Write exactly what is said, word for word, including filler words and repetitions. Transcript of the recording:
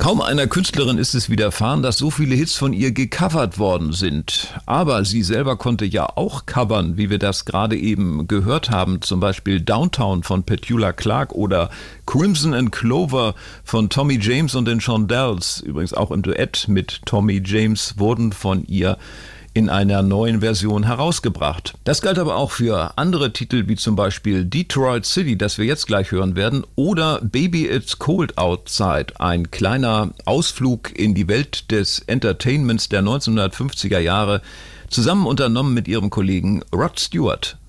Kaum einer Künstlerin ist es widerfahren, dass so viele Hits von ihr gecovert worden sind. Aber sie selber konnte ja auch covern, wie wir das gerade eben gehört haben. Zum Beispiel Downtown von Petula Clark oder Crimson and Clover von Tommy James und den Shondells. Übrigens auch im Duett mit Tommy James wurden von ihr in einer neuen Version herausgebracht. Das galt aber auch für andere Titel wie zum Beispiel Detroit City, das wir jetzt gleich hören werden, oder Baby It's Cold Outside, ein kleiner Ausflug in die Welt des Entertainments der neunzehnhundertfünfziger Jahre, zusammen unternommen mit ihrem Kollegen Rod Stewart.